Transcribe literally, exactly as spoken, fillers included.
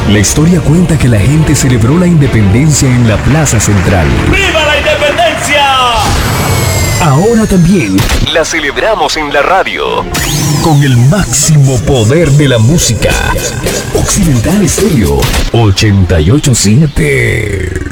La historia cuenta que la gente celebró la independencia en la Plaza Central. ¡Viva la independencia! Ahora también la celebramos en la radio. Con el máximo poder de la música. Occidental Estéreo ochenta y ocho punto siete.